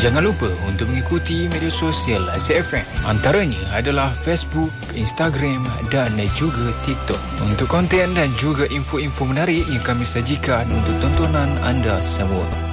Jangan lupa untuk mengikuti media sosial Asyik FM. Antaranya adalah Facebook, Instagram dan juga TikTok. Untuk konten dan juga info-info menarik yang kami sajikan untuk tontonan anda semua.